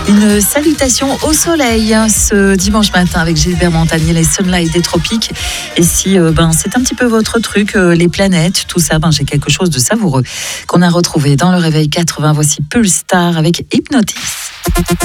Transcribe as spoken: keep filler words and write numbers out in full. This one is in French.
Une salutation au soleil hein, ce dimanche matin avec Gilbert Montagnier, les Sunlight des tropiques. Et si euh, ben, c'est un petit peu votre truc, euh, les planètes, tout ça, ben, j'ai quelque chose de savoureux qu'on a retrouvé dans le Réveil quatre-vingts. Voici Pulstar avec Hypnotis.